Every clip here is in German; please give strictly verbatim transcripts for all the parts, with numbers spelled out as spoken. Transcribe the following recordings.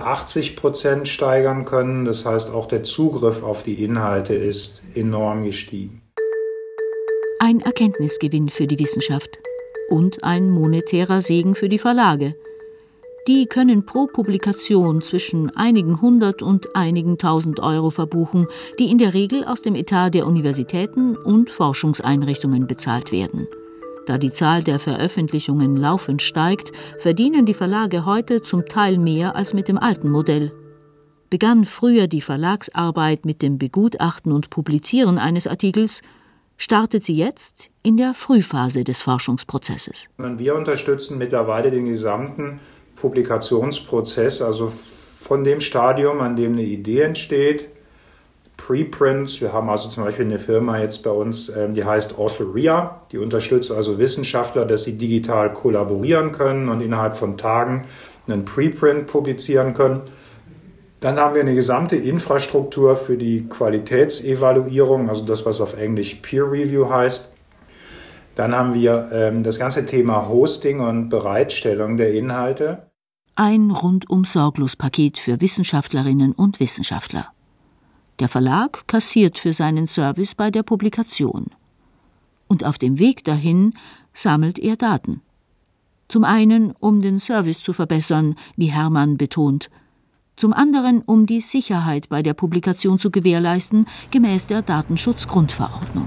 achtzig Prozent steigern können. Das heißt, auch der Zugriff auf die Inhalte ist enorm gestiegen. Ein Erkenntnisgewinn für die Wissenschaft und ein monetärer Segen für die Verlage. Die können pro Publikation zwischen einigen hundert und einigen tausend Euro verbuchen, die in der Regel aus dem Etat der Universitäten und Forschungseinrichtungen bezahlt werden. Da die Zahl der Veröffentlichungen laufend steigt, verdienen die Verlage heute zum Teil mehr als mit dem alten Modell. Begann früher die Verlagsarbeit mit dem Begutachten und Publizieren eines Artikels, startet sie jetzt in der Frühphase des Forschungsprozesses. Wir unterstützen mittlerweile den gesamten Publikationsprozess, also von dem Stadium, an dem eine Idee entsteht, Preprints. Wir haben also zum Beispiel eine Firma jetzt bei uns, die heißt Authoria, die unterstützt also Wissenschaftler, dass sie digital kollaborieren können und innerhalb von Tagen einen Preprint publizieren können. Dann haben wir eine gesamte Infrastruktur für die Qualitätsevaluierung, also das, was auf Englisch Peer Review heißt. Dann haben wir ähm, das ganze Thema Hosting und Bereitstellung der Inhalte. Ein Rundum-Sorglos-Paket für Wissenschaftlerinnen und Wissenschaftler. Der Verlag kassiert für seinen Service bei der Publikation. Und auf dem Weg dahin sammelt er Daten. Zum einen, um den Service zu verbessern, wie Hermann betont. Zum anderen, um die Sicherheit bei der Publikation zu gewährleisten, gemäß der Datenschutzgrundverordnung.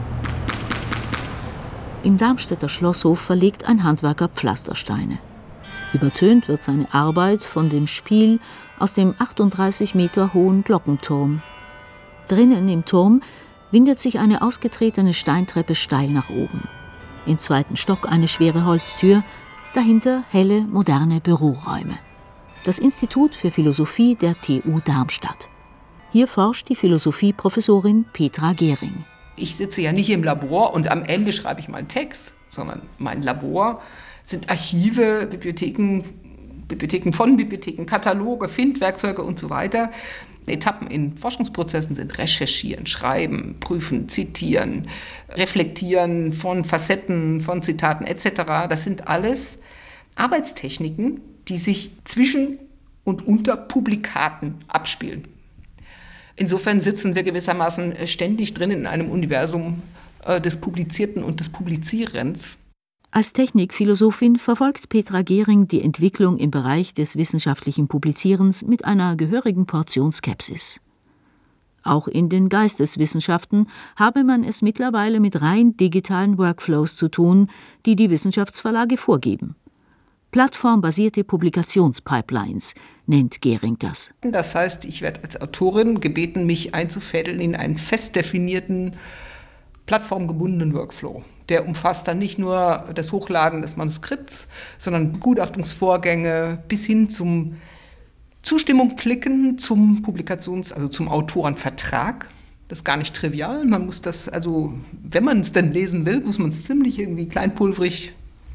Im Darmstädter Schlosshof verlegt ein Handwerker Pflastersteine. Übertönt wird seine Arbeit von dem Spiel aus dem achtunddreißig Meter hohen Glockenturm. Drinnen im Turm windet sich eine ausgetretene Steintreppe steil nach oben. Im zweiten Stock eine schwere Holztür, dahinter helle, moderne Büroräume. Das Institut für Philosophie der T U Darmstadt. Hier forscht die Philosophieprofessorin Petra Gehring. Ich sitze ja nicht im Labor und am Ende schreibe ich mal einen Text, sondern mein Labor sind Archive, Bibliotheken, Bibliotheken von Bibliotheken, Kataloge, Findwerkzeuge und so weiter. Etappen in Forschungsprozessen sind Recherchieren, Schreiben, Prüfen, Zitieren, Reflektieren von Facetten, von Zitaten et cetera. Das sind alles Arbeitstechniken, die sich zwischen und unter Publikaten abspielen. Insofern sitzen wir gewissermaßen ständig drin in einem Universum äh, des Publizierten und des Publizierens. Als Technikphilosophin verfolgt Petra Gehring die Entwicklung im Bereich des wissenschaftlichen Publizierens mit einer gehörigen Portion Skepsis. Auch in den Geisteswissenschaften habe man es mittlerweile mit rein digitalen Workflows zu tun, die die Wissenschaftsverlage vorgeben. Plattformbasierte Publikationspipelines nennt Gehring das. Das heißt, ich werde als Autorin gebeten, mich einzufädeln in einen fest definierten, plattformgebundenen Workflow. Der umfasst dann nicht nur das Hochladen des Manuskripts, sondern Begutachtungsvorgänge bis hin zum Zustimmung klicken zum Publikations-, also zum Autorenvertrag. Das ist gar nicht trivial. Man muss das, also wenn man es denn lesen will, muss man es ziemlich irgendwie kleinpulverig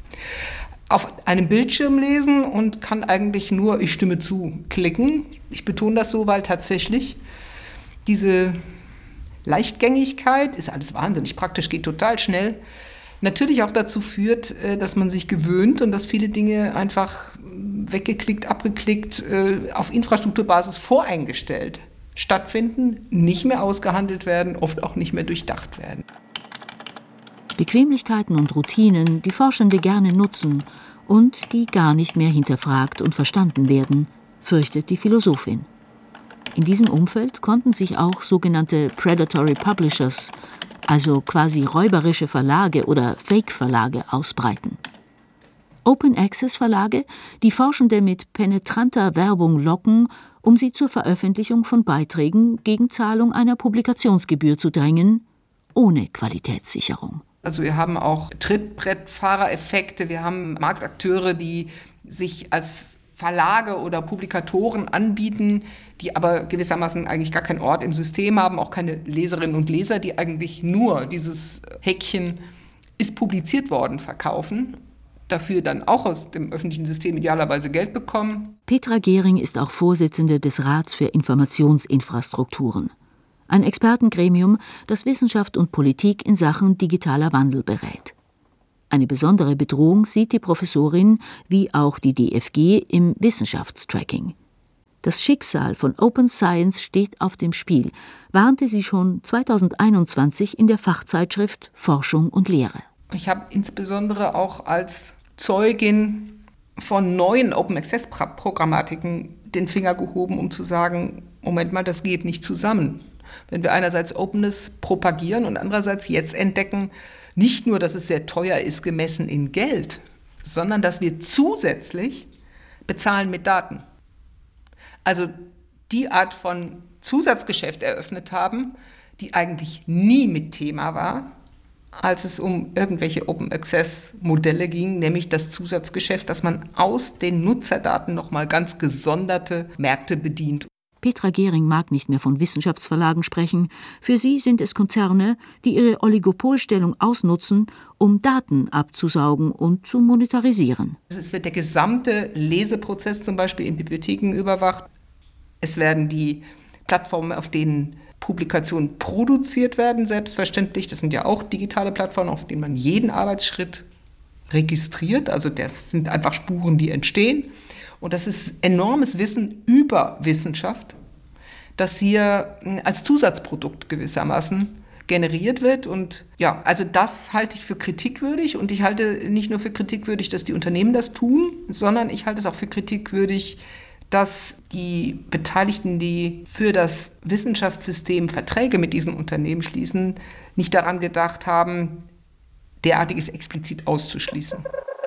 auf einem Bildschirm lesen und kann eigentlich nur ich stimme zu klicken. Ich betone das so, weil tatsächlich diese Leichtgängigkeit, ist alles wahnsinnig praktisch, geht total schnell, natürlich auch dazu führt, dass man sich gewöhnt und dass viele Dinge einfach weggeklickt, abgeklickt, auf Infrastrukturbasis voreingestellt stattfinden, nicht mehr ausgehandelt werden, oft auch nicht mehr durchdacht werden. Bequemlichkeiten und Routinen, die Forschende gerne nutzen und die gar nicht mehr hinterfragt und verstanden werden, fürchtet die Philosophin. In diesem Umfeld konnten sich auch sogenannte Predatory Publishers, also quasi räuberische Verlage oder Fake-Verlage, ausbreiten. Open-Access-Verlage, die Forschende mit penetranter Werbung locken, um sie zur Veröffentlichung von Beiträgen gegen Zahlung einer Publikationsgebühr zu drängen, ohne Qualitätssicherung. Also wir haben auch Trittbrettfahrereffekte, wir haben Marktakteure, die sich als Verlage oder Publikatoren anbieten, die aber gewissermaßen eigentlich gar keinen Ort im System haben, auch keine Leserinnen und Leser, die eigentlich nur dieses Häkchen ist publiziert worden verkaufen, dafür dann auch aus dem öffentlichen System idealerweise Geld bekommen. Petra Gehring ist auch Vorsitzende des Rats für Informationsinfrastrukturen. Ein Expertengremium, das Wissenschaft und Politik in Sachen digitaler Wandel berät. Eine besondere Bedrohung sieht die Professorin, wie auch die D F G, im Wissenschaftstracking. Das Schicksal von Open Science steht auf dem Spiel, warnte sie schon zweitausendeinundzwanzig in der Fachzeitschrift Forschung und Lehre. Ich habe insbesondere auch als Zeugin von neuen Open-Access-Programmatiken den Finger gehoben, um zu sagen, Moment mal, das geht nicht zusammen. Wenn wir einerseits Openness propagieren und andererseits jetzt entdecken, nicht nur, dass es sehr teuer ist, gemessen in Geld, sondern dass wir zusätzlich bezahlen mit Daten. Also die Art von Zusatzgeschäft eröffnet haben, die eigentlich nie mit Thema war, als es um irgendwelche Open-Access-Modelle ging, nämlich das Zusatzgeschäft, dass man aus den Nutzerdaten nochmal ganz gesonderte Märkte bedient. Petra Gehring mag nicht mehr von Wissenschaftsverlagen sprechen. Für sie sind es Konzerne, die ihre Oligopolstellung ausnutzen, um Daten abzusaugen und zu monetarisieren. Es wird der gesamte Leseprozess zum Beispiel in Bibliotheken überwacht. Es werden die Plattformen, auf denen Publikationen produziert werden, selbstverständlich. Das sind ja auch digitale Plattformen, auf denen man jeden Arbeitsschritt registriert. Also das sind einfach Spuren, die entstehen. Und das ist enormes Wissen über Wissenschaft, das hier als Zusatzprodukt gewissermaßen generiert wird. Und ja, also das halte ich für kritikwürdig. Und ich halte nicht nur für kritikwürdig, dass die Unternehmen das tun, sondern ich halte es auch für kritikwürdig, dass die Beteiligten, die für das Wissenschaftssystem Verträge mit diesen Unternehmen schließen, nicht daran gedacht haben, derartiges explizit auszuschließen.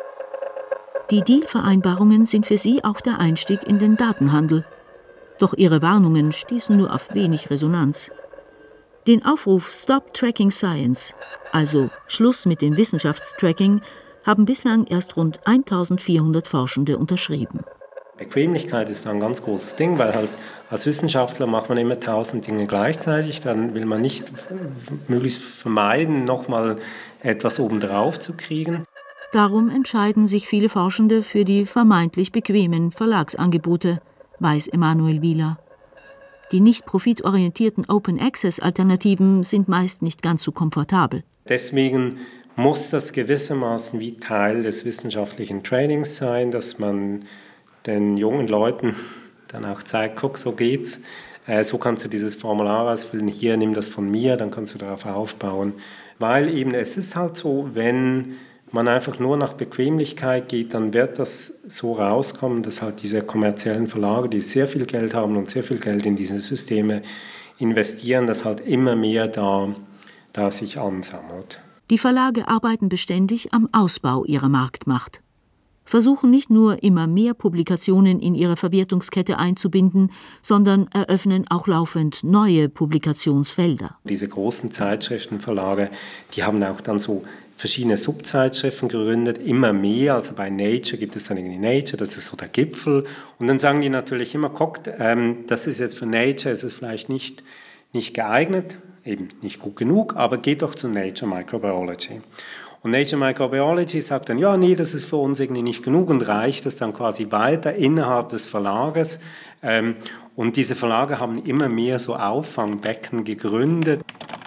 Die Deal-Vereinbarungen sind für sie auch der Einstieg in den Datenhandel. Doch ihre Warnungen stießen nur auf wenig Resonanz. Den Aufruf Stop Tracking Science, also Schluss mit dem Wissenschaftstracking, haben bislang erst rund eintausendvierhundert Forschende unterschrieben. Bequemlichkeit ist ein ganz großes Ding, weil halt als Wissenschaftler macht man immer tausend Dinge gleichzeitig. Dann will man nicht möglichst vermeiden, nochmal etwas obendrauf zu kriegen. Darum entscheiden sich viele Forschende für die vermeintlich bequemen Verlagsangebote, weiß Emanuel Wieler. Die nicht profitorientierten Open-Access-Alternativen sind meist nicht ganz so komfortabel. Deswegen muss das gewissermaßen wie Teil des wissenschaftlichen Trainings sein, dass man den jungen Leuten dann auch zeigt, guck, so geht's. Äh, so kannst du dieses Formular ausfüllen, hier, nimm das von mir, dann kannst du darauf aufbauen. Weil eben es ist halt so, wenn man einfach nur nach Bequemlichkeit geht, dann wird das so rauskommen, dass halt diese kommerziellen Verlage, die sehr viel Geld haben und sehr viel Geld in diese Systeme investieren, dass halt immer mehr da, da sich ansammelt. Die Verlage arbeiten beständig am Ausbau ihrer Marktmacht. Versuchen nicht nur immer mehr Publikationen in ihre Verwertungskette einzubinden, sondern eröffnen auch laufend neue Publikationsfelder. Diese großen Zeitschriftenverlage, die haben auch dann so verschiedene Subzeitschriften gegründet, immer mehr. Also bei Nature gibt es dann irgendwie Nature, das ist so der Gipfel. Und dann sagen die natürlich immer, guckt, ähm, das ist jetzt für Nature, es ist vielleicht nicht, nicht geeignet, eben nicht gut genug, aber geht doch zu Nature Microbiology. Und Nature Microbiology sagt dann, ja, nee, das ist für uns irgendwie nicht genug und reicht das dann quasi weiter innerhalb des Verlages. Ähm, und diese Verlage haben immer mehr so Auffangbecken gegründet.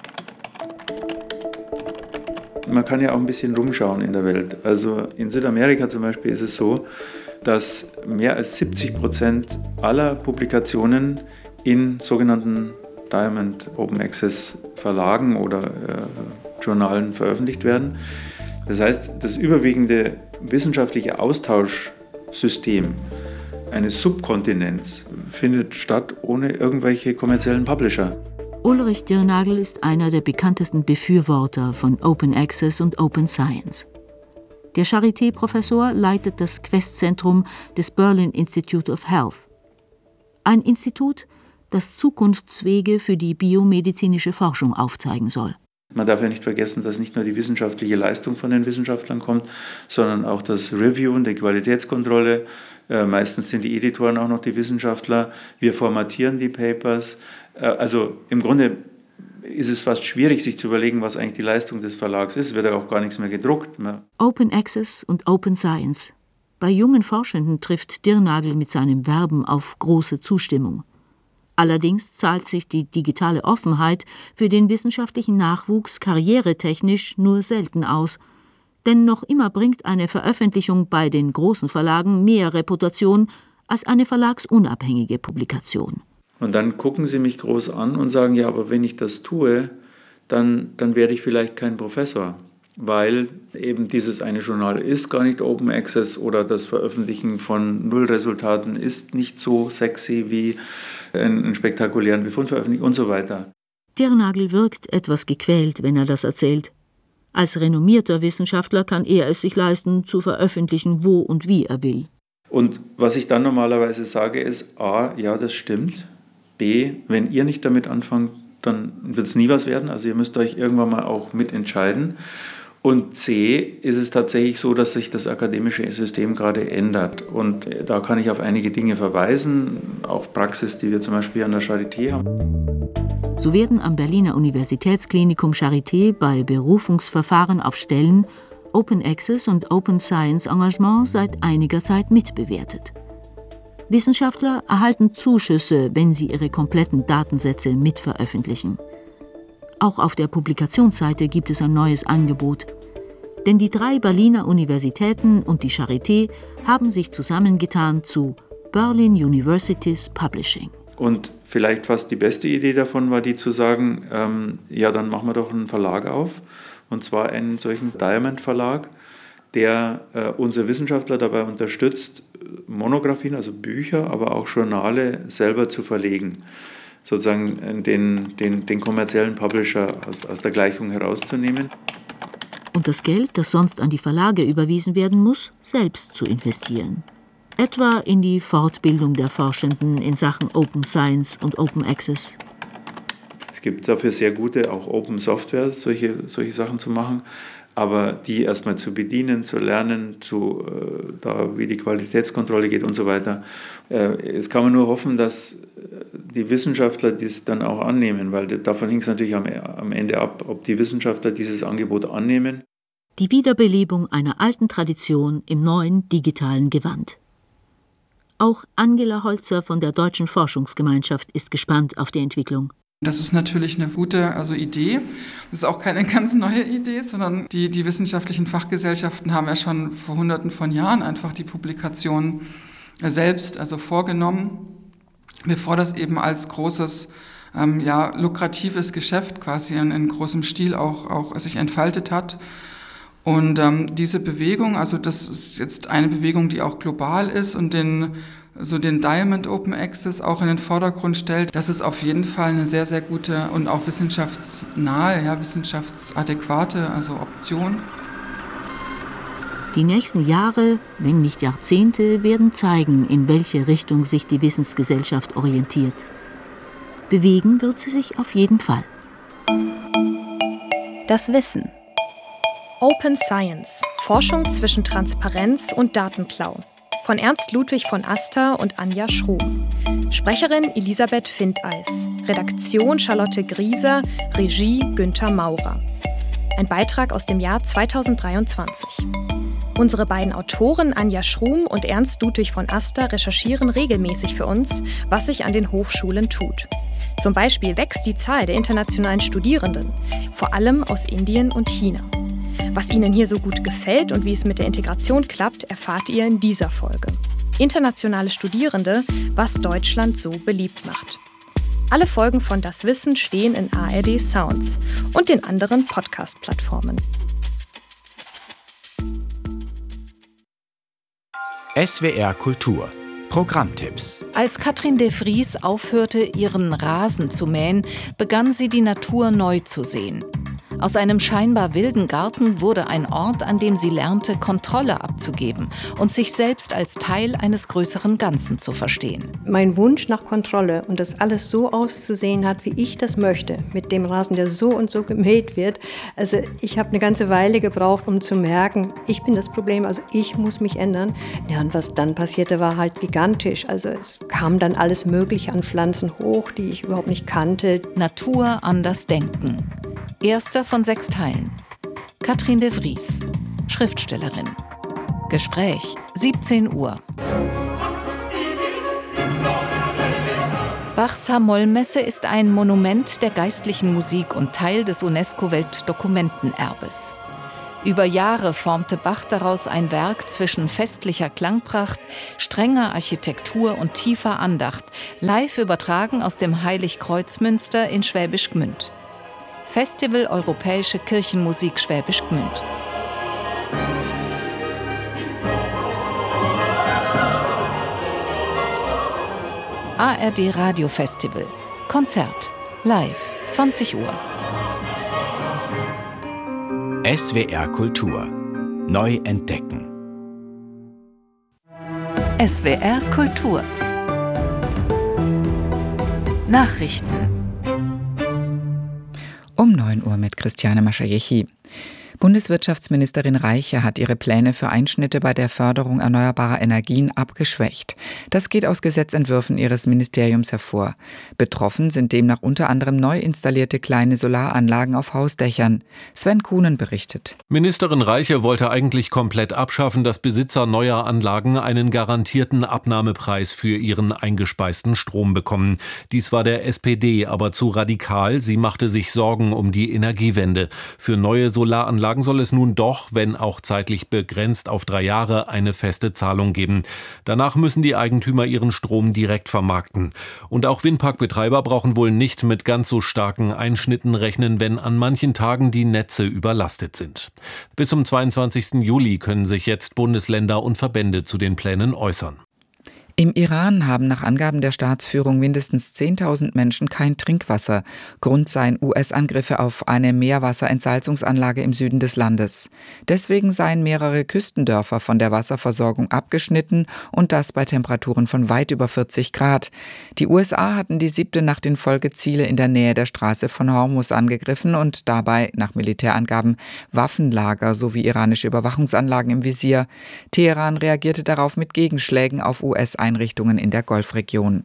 Man kann ja auch ein bisschen rumschauen in der Welt. Also in Südamerika zum Beispiel ist es so, dass mehr als siebzig Prozent aller Publikationen in sogenannten Diamond Open Access Verlagen oder äh, Journalen veröffentlicht werden. Das heißt, das überwiegende wissenschaftliche Austauschsystem eines Subkontinents findet statt ohne irgendwelche kommerziellen Publisher. Ulrich Dirnagel ist einer der bekanntesten Befürworter von Open Access und Open Science. Der Charité-Professor leitet das Quest-Zentrum des Berlin Institute of Health. Ein Institut, das Zukunftswege für die biomedizinische Forschung aufzeigen soll. Man darf ja nicht vergessen, dass nicht nur die wissenschaftliche Leistung von den Wissenschaftlern kommt, sondern auch das Reviewen, die Qualitätskontrolle. Äh, meistens sind die Editoren auch noch die Wissenschaftler. Wir formatieren die Papers. Äh, also im Grunde ist es fast schwierig, sich zu überlegen, was eigentlich die Leistung des Verlags ist. Es wird ja auch gar nichts mehr gedruckt. Open Access und Open Science. Bei jungen Forschenden trifft Dirnagel mit seinem Werben auf große Zustimmung. Allerdings zahlt sich die digitale Offenheit für den wissenschaftlichen Nachwuchs karrieretechnisch nur selten aus. Denn noch immer bringt eine Veröffentlichung bei den großen Verlagen mehr Reputation als eine verlagsunabhängige Publikation. Und dann gucken sie mich groß an und sagen, ja, aber wenn ich das tue, dann, dann werde ich vielleicht kein Professor, weil eben dieses eine Journal ist gar nicht Open Access oder das Veröffentlichen von Nullresultaten ist nicht so sexy wie einen spektakulären Befund veröffentlichen und so weiter. Dirnagel wirkt etwas gequält, wenn er das erzählt. Als renommierter Wissenschaftler kann er es sich leisten, zu veröffentlichen, wo und wie er will. Und was ich dann normalerweise sage, ist A, ja, das stimmt. B, wenn ihr nicht damit anfangt, dann wird es nie was werden. Also ihr müsst euch irgendwann mal auch mitentscheiden. Und C, ist es tatsächlich so, dass sich das akademische System gerade ändert. Und da kann ich auf einige Dinge verweisen, auch Praxis, die wir zum Beispiel an der Charité haben. So werden am Berliner Universitätsklinikum Charité bei Berufungsverfahren auf Stellen Open Access und Open Science Engagement seit einiger Zeit mitbewertet. Wissenschaftler erhalten Zuschüsse, wenn sie ihre kompletten Datensätze mitveröffentlichen. Auch auf der Publikationsseite gibt es ein neues Angebot. Denn die drei Berliner Universitäten und die Charité haben sich zusammengetan zu Berlin Universities Publishing. Und vielleicht fast die beste Idee davon war die zu sagen, ähm, ja, dann machen wir doch einen Verlag auf. Und zwar einen solchen Diamond-Verlag, der äh, unsere Wissenschaftler dabei unterstützt, Monographien, also Bücher, aber auch Journale selber zu verlegen. Sozusagen den, den, den kommerziellen Publisher aus, aus der Gleichung herauszunehmen. Und das Geld, das sonst an die Verlage überwiesen werden muss, selbst zu investieren. Etwa in die Fortbildung der Forschenden in Sachen Open Science und Open Access. Es gibt dafür sehr gute, auch Open Software, solche, solche Sachen zu machen. Aber die erstmal zu bedienen, zu lernen, zu, äh, da wie die Qualitätskontrolle geht und so weiter. Äh, jetzt kann man nur hoffen, dass die Wissenschaftler dies dann auch annehmen, weil davon hängt es natürlich am, am Ende ab, ob die Wissenschaftler dieses Angebot annehmen. Die Wiederbelebung einer alten Tradition im neuen digitalen Gewand. Auch Angela Holzer von der Deutschen Forschungsgemeinschaft ist gespannt auf die Entwicklung. Das ist natürlich eine gute also Idee. Das ist auch keine ganz neue Idee, sondern die, die wissenschaftlichen Fachgesellschaften haben ja schon vor Hunderten von Jahren einfach die Publikation selbst also vorgenommen, bevor das eben als großes, ähm, ja, lukratives Geschäft quasi in, in großem Stil auch, auch sich entfaltet hat. Und ähm, diese Bewegung, also das ist jetzt eine Bewegung, die auch global ist und den so den Diamond Open Access auch in den Vordergrund stellt, das ist auf jeden Fall eine sehr, sehr gute und auch wissenschaftsnahe, ja, wissenschaftsadäquate also Option. Die nächsten Jahre, wenn nicht Jahrzehnte, werden zeigen, in welche Richtung sich die Wissensgesellschaft orientiert. Bewegen wird sie sich auf jeden Fall. Das Wissen. Open Science. Forschung zwischen Transparenz und Datenklau. Von Ernst Ludwig von Aster und Anja Schrum. Sprecherin Elisabeth Findeis. Redaktion Charlotte Grieser. Regie Günther Maurer. Ein Beitrag aus dem Jahr zweitausenddreiundzwanzig. Unsere beiden Autoren Anja Schrum und Ernst Ludwig von Aster recherchieren regelmäßig für uns, was sich an den Hochschulen tut. Zum Beispiel wächst die Zahl der internationalen Studierenden, vor allem aus Indien und China. Was Ihnen hier so gut gefällt und wie es mit der Integration klappt, erfahrt ihr in dieser Folge. Internationale Studierende, was Deutschland so beliebt macht. Alle Folgen von Das Wissen stehen in A R D Sounds und den anderen Podcast-Plattformen. S W R Kultur. Programmtipps. Als Katrin de Vries aufhörte, ihren Rasen zu mähen, begann sie die Natur neu zu sehen. Aus einem scheinbar wilden Garten wurde ein Ort, an dem sie lernte, Kontrolle abzugeben und sich selbst als Teil eines größeren Ganzen zu verstehen. Mein Wunsch nach Kontrolle und dass alles so auszusehen hat, wie ich das möchte, mit dem Rasen, der so und so gemäht wird. Also ich habe eine ganze Weile gebraucht, um zu merken, ich bin das Problem, also ich muss mich ändern. Ja, und was dann passierte, war halt gigantisch. Also es kam dann alles Mögliche an Pflanzen hoch, die ich überhaupt nicht kannte. Natur anders denken. Erster von sechs Teilen. Katrin de Vries, Schriftstellerin. Gespräch, siebzehn Uhr. Bachs Hamollmesse ist ein Monument der geistlichen Musik und Teil des UNESCO-Weltdokumentenerbes. Über Jahre formte Bach daraus ein Werk zwischen festlicher Klangpracht, strenger Architektur und tiefer Andacht, live übertragen aus dem Heiligkreuzmünster in Schwäbisch Gmünd. Festival Europäische Kirchenmusik Schwäbisch Gmünd. A R D Radio Festival. Konzert. Live. zwanzig Uhr. S W R Kultur. Neu entdecken. S W R Kultur. Nachrichten. Um neun Uhr mit Christiane Maschajechi. Bundeswirtschaftsministerin Reiche hat ihre Pläne für Einschnitte bei der Förderung erneuerbarer Energien abgeschwächt. Das geht aus Gesetzentwürfen ihres Ministeriums hervor. Betroffen sind demnach unter anderem neu installierte kleine Solaranlagen auf Hausdächern. Sven Kuhnen berichtet. Ministerin Reiche wollte eigentlich komplett abschaffen, dass Besitzer neuer Anlagen einen garantierten Abnahmepreis für ihren eingespeisten Strom bekommen. Dies war der S P D aber zu radikal. Sie machte sich Sorgen um die Energiewende. Für neue Solaranlagen soll es nun doch, wenn auch zeitlich begrenzt auf drei Jahre, eine feste Zahlung geben. Danach müssen die Eigentümer ihren Strom direkt vermarkten. Und auch Windparkbetreiber brauchen wohl nicht mit ganz so starken Einschnitten rechnen, wenn an manchen Tagen die Netze überlastet sind. Bis zum zweiundzwanzigsten Juli können sich jetzt Bundesländer und Verbände zu den Plänen äußern. Im Iran haben nach Angaben der Staatsführung mindestens zehntausend Menschen kein Trinkwasser. Grund seien U S-Angriffe auf eine Meerwasserentsalzungsanlage im Süden des Landes. Deswegen seien mehrere Küstendörfer von der Wasserversorgung abgeschnitten und das bei Temperaturen von weit über vierzig Grad. Die U S A hatten die siebte Nacht in Folge Ziele in der Nähe der Straße von Hormuz angegriffen und dabei, nach Militärangaben, Waffenlager sowie iranische Überwachungsanlagen im Visier. Teheran reagierte darauf mit Gegenschlägen auf U S Einrichtungen in der Golfregion.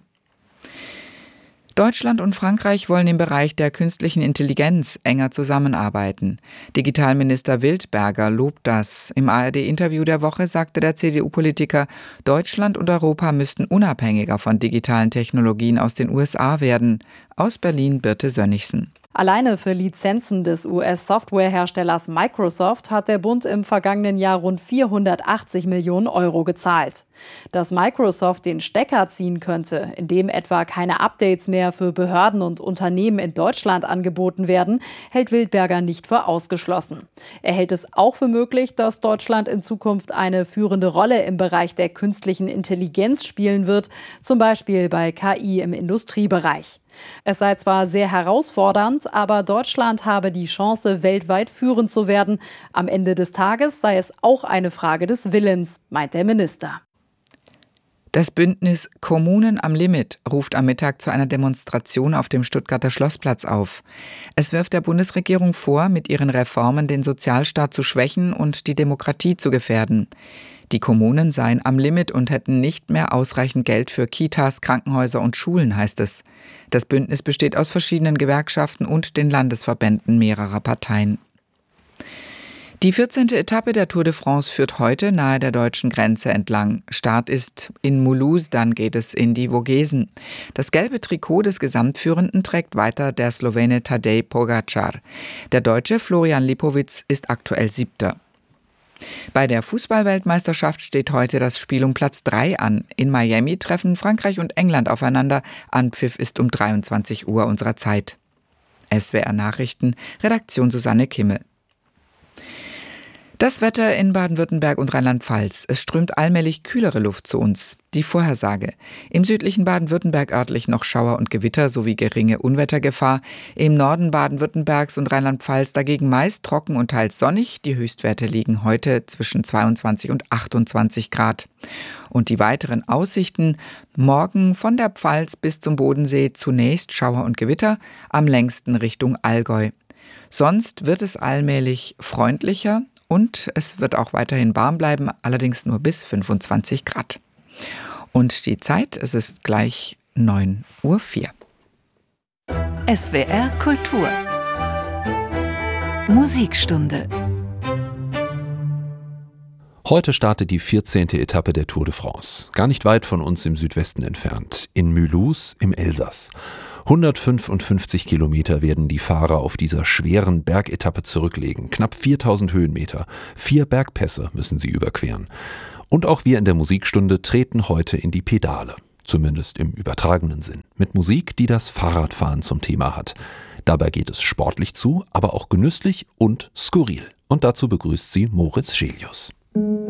Deutschland und Frankreich wollen im Bereich der künstlichen Intelligenz enger zusammenarbeiten. Digitalminister Wildberger lobt das. Im A R D-Interview der Woche sagte der C D U-Politiker, Deutschland und Europa müssten unabhängiger von digitalen Technologien aus den U S A werden. Aus Berlin Birte Sönnigsen. Alleine für Lizenzen des U S-Softwareherstellers Microsoft hat der Bund im vergangenen Jahr rund vierhundertachtzig Millionen Euro gezahlt. Dass Microsoft den Stecker ziehen könnte, indem etwa keine Updates mehr für Behörden und Unternehmen in Deutschland angeboten werden, hält Wildberger nicht für ausgeschlossen. Er hält es auch für möglich, dass Deutschland in Zukunft eine führende Rolle im Bereich der künstlichen Intelligenz spielen wird, zum Beispiel bei K I im Industriebereich. Es sei zwar sehr herausfordernd, aber Deutschland habe die Chance, weltweit führend zu werden. Am Ende des Tages sei es auch eine Frage des Willens, meint der Minister. Das Bündnis Kommunen am Limit ruft am Mittag zu einer Demonstration auf dem Stuttgarter Schlossplatz auf. Es wirft der Bundesregierung vor, mit ihren Reformen den Sozialstaat zu schwächen und die Demokratie zu gefährden. Die Kommunen seien am Limit und hätten nicht mehr ausreichend Geld für Kitas, Krankenhäuser und Schulen, heißt es. Das Bündnis besteht aus verschiedenen Gewerkschaften und den Landesverbänden mehrerer Parteien. Die vierzehnte Etappe der Tour de France führt heute nahe der deutschen Grenze entlang. Start ist in Mulhouse, dann geht es in die Vogesen. Das gelbe Trikot des Gesamtführenden trägt weiter der Slowene Tadej Pogačar. Der Deutsche Florian Lipowitz ist aktuell Siebter. Bei der Fußballweltmeisterschaft steht heute das Spiel um Platz drei an. In Miami treffen Frankreich und England aufeinander. Anpfiff ist um dreiundzwanzig Uhr unserer Zeit. S W R Nachrichten, Redaktion Susanne Kimmel. Das Wetter in Baden-Württemberg und Rheinland-Pfalz. Es strömt allmählich kühlere Luft zu uns. Die Vorhersage. Im südlichen Baden-Württemberg örtlich noch Schauer und Gewitter sowie geringe Unwettergefahr. Im Norden Baden-Württembergs und Rheinland-Pfalz dagegen meist trocken und teils sonnig. Die Höchstwerte liegen heute zwischen zweiundzwanzig und achtundzwanzig Grad. Und die weiteren Aussichten: morgen von der Pfalz bis zum Bodensee zunächst Schauer und Gewitter, am längsten Richtung Allgäu. Sonst wird es allmählich freundlicher. Und es wird auch weiterhin warm bleiben, allerdings nur bis fünfundzwanzig Grad. Und die Zeit, es ist gleich neun Uhr vier. S W R Kultur. Musikstunde. Heute startet die vierzehnte Etappe der Tour de France. Gar nicht weit von uns im Südwesten entfernt, in Mulhouse im Elsass. hundertfünfundfünfzig Kilometer werden die Fahrer auf dieser schweren Bergetappe zurücklegen. Knapp viertausend Höhenmeter. Vier Bergpässe müssen sie überqueren. Und auch wir in der Musikstunde treten heute in die Pedale. Zumindest im übertragenen Sinn. Mit Musik, die das Fahrradfahren zum Thema hat. Dabei geht es sportlich zu, aber auch genüsslich und skurril. Und dazu begrüßt sie Moritz Schelius.